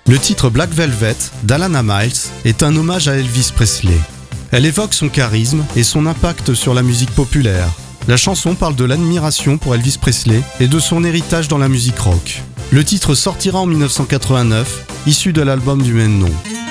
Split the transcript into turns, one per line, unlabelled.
Le titre Black Velvet d'Alana Miles est un hommage à Elvis Presley. Elle évoque son charisme et son impact sur la musique populaire. La chanson parle de l'admiration pour Elvis Presley et de son héritage dans la musique rock. Le titre sortira en 1989, issu de l'album du même nom.